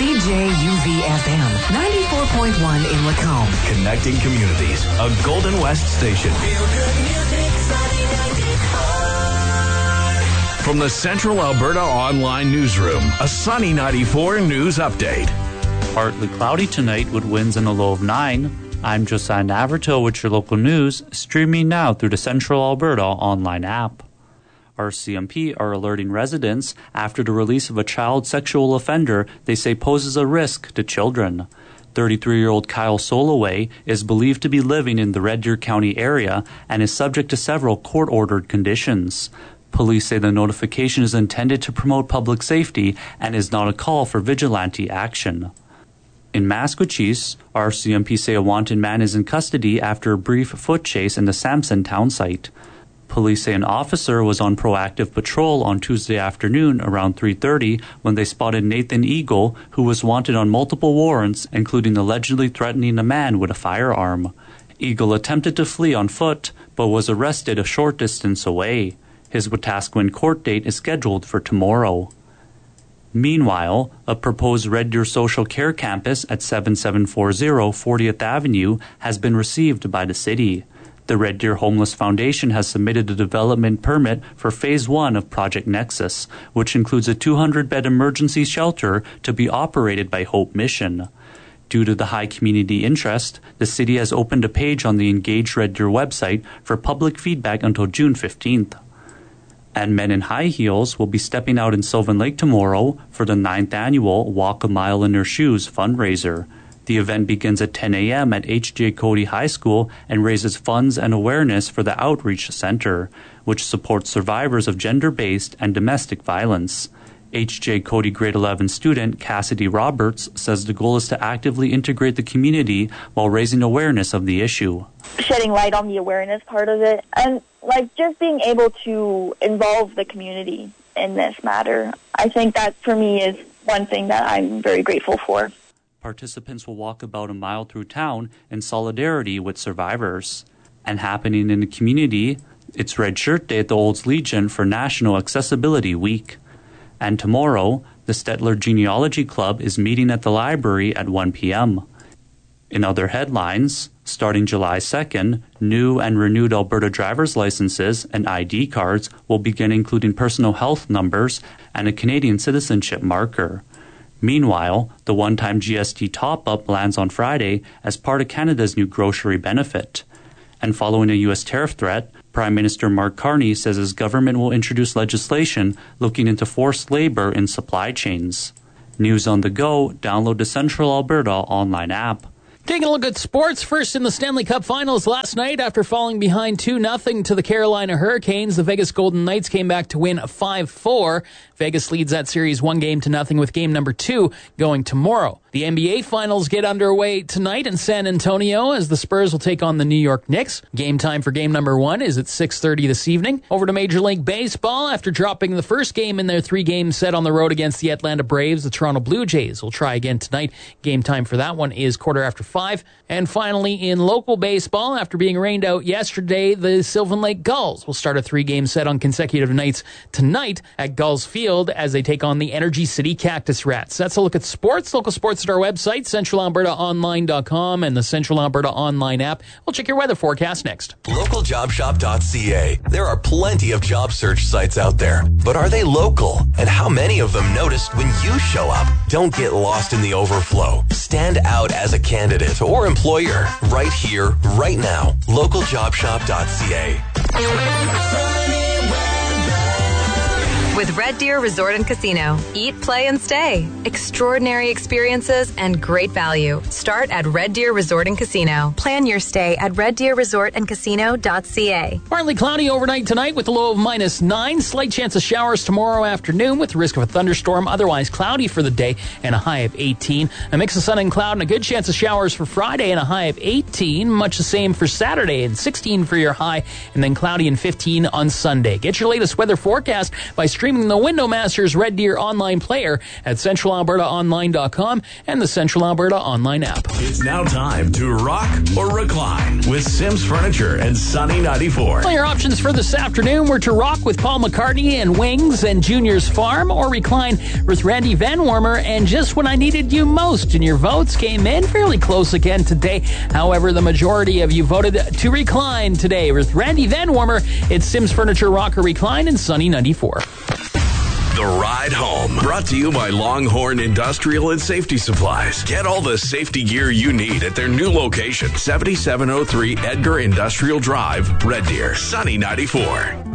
CJUV-FM 94.1 in Lacombe. Connecting communities. A Golden West station. Feel good music, Sunny 94. From the Central Alberta Online Newsroom, a Sunny 94 news update. Partly cloudy tonight with winds in a low of 9. I'm Josiah Navarto with your local news, streaming now through the Central Alberta Online app. RCMP are alerting residents after the release of a child sexual offender they say poses a risk to children. 33-year-old Kyle Soloway is believed to be living in the Red Deer County area and is subject to several court-ordered conditions. Police say the notification is intended to promote public safety and is not a call for vigilante action. In Maskwacis, RCMP say a wanted man is in custody after a brief foot chase in the Samson town site. Police say an officer was on proactive patrol on Tuesday afternoon around 3:30 when they spotted Nathan Eagle, who was wanted on multiple warrants, including allegedly threatening a man with a firearm. Eagle attempted to flee on foot, but was arrested a short distance away. His Wetaskiwin court date is scheduled for tomorrow. Meanwhile, a proposed Red Deer Social Care Campus at 7740 40th Avenue has been received by the city. The Red Deer Homeless Foundation has submitted a development permit for Phase 1 of Project Nexus, which includes a 200-bed emergency shelter to be operated by Hope Mission. Due to the high community interest, the city has opened a page on the Engage Red Deer website for public feedback until June 15th. And Men in High Heels will be stepping out in Sylvan Lake tomorrow for the 9th annual Walk a Mile in Their Shoes fundraiser. The event begins at 10 a.m. at H.J. Cody High School and raises funds and awareness for the Outreach Center, which supports survivors of gender-based and domestic violence. H.J. Cody grade 11 student Cassidy Roberts says the goal is to actively integrate the community while raising awareness of the issue. Shedding light on the awareness part of it, and just being able to involve the community in this matter. I think that for me is one thing that I'm very grateful for. Participants will walk about a mile through town in solidarity with survivors. And happening in the community, it's Red Shirt Day at the Olds Legion for National Accessibility Week. And tomorrow, the Stettler Genealogy Club is meeting at the library at 1 p.m. In other headlines, starting July 2nd, new and renewed Alberta driver's licenses and ID cards will begin including personal health numbers and a Canadian citizenship marker. Meanwhile, the one-time GST top-up lands on Friday as part of Canada's new grocery benefit. And following a U.S. tariff threat, Prime Minister Mark Carney says his government will introduce legislation looking into forced labor in supply chains. News on the go, download the Central Alberta online app. Taking a look at sports, first in the Stanley Cup Finals last night after falling behind 2-0 to the Carolina Hurricanes. The Vegas Golden Knights came back to win 5-4. Vegas leads that series 1-0 with game number 2 going tomorrow. The NBA Finals get underway tonight in San Antonio as the Spurs will take on the New York Knicks. Game time for game number 1 is at 6:30 this evening. Over to Major League Baseball. After dropping the first game in their 3-game set on the road against the Atlanta Braves, the Toronto Blue Jays will try again tonight. Game time for that one is 5:15. And finally, in local baseball, after being rained out yesterday, the Sylvan Lake Gulls will start a 3-game set on consecutive nights tonight at Gulls Field as they take on the Energy City Cactus Rats. That's a look at sports. Local sports at our website, centralalbertaonline.com, and the Central Alberta Online app. We'll check your weather forecast next. Localjobshop.ca. There are plenty of job search sites out there, but are they local? And how many of them noticed when you show up? Don't get lost in the overflow. Stand out as a candidate or employer right here, right now. Localjobshop.ca. With Red Deer Resort and Casino. Eat, play, and stay. Extraordinary experiences and great value. Start at Red Deer Resort and Casino. Plan your stay at reddeerresortandcasino.ca. Partly cloudy overnight tonight with a low of -9. Slight chance of showers tomorrow afternoon with the risk of a thunderstorm. Otherwise cloudy for the day and a high of 18. A mix of sun and cloud and a good chance of showers for Friday and a high of 18. Much the same for Saturday and 16 for your high. And then cloudy and 15 on Sunday. Get your latest weather forecast by streaming the Window Masters Red Deer online player at centralalbertaonline.com and the Central Alberta online app. It's now time to rock or recline with Sims Furniture and Sunny 94. Well, your options for this afternoon were to rock with Paul McCartney and Wings and Junior's Farm, or recline with Randy Van Warmer and Just When I Needed You Most. And your votes came in fairly close again today. However, the majority of you voted to recline today. With Randy Van Warmer, it's Sims Furniture, Rock or Recline, and Sunny 94. The Ride Home, brought to you by Longhorn Industrial and Safety Supplies. Get all the safety gear you need at their new location, 7703 Edgar Industrial Drive, Red Deer. Sunny 94.